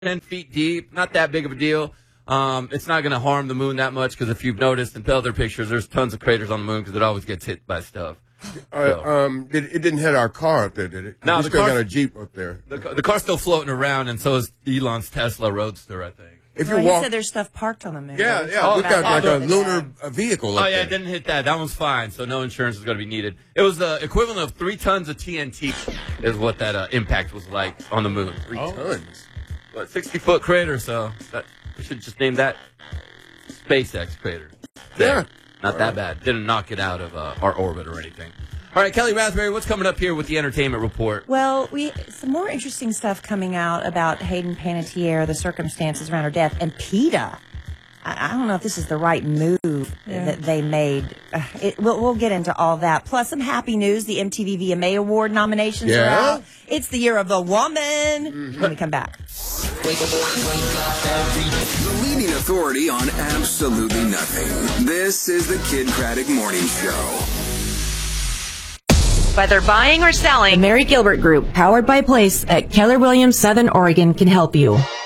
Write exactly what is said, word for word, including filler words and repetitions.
ten feet deep, not that big of a deal. Um, it's not going to harm the moon that much because if you've noticed in other pictures, there's tons of craters on the moon because it always gets hit by stuff. Uh, So. um, it, it didn't hit our car up there, did it? No, we the still car- got a Jeep up there. The, ca- the car's still floating around, and so is Elon's Tesla Roadster, I think. If Well, you he walk, said there's stuff parked on the moon. yeah, yeah, Oh, we got like oh, a lunar uh, vehicle up Oh, yeah, there. it didn't hit that. That one's fine, so no insurance is going to be needed. It was the equivalent of three tons of T N T is what that uh, impact was like on the moon. Three tons. What, sixty-foot crater, so that, we should just name that SpaceX crater. Yeah. Not that bad. Didn't knock it out of uh, our orbit or anything. All right, Kelly Raspberry, what's coming up here with the entertainment report? Well, we some more interesting stuff coming out about Hayden Panettiere, the circumstances around her death, and PETA. I, I don't know if this is the right move Yeah. that they made. Uh, it, we'll, we'll get into all that. Plus, some happy news: the M T V V M A Award nominations are Yeah? out. It's the year of the woman. Mm-hmm. When we come back. The leading authority on absolutely nothing. This is the Kid Craddock Morning Show. Whether buying or selling, The Mary Gilbert Group, powered by Place at Keller Williams, Southern Oregon, can help you.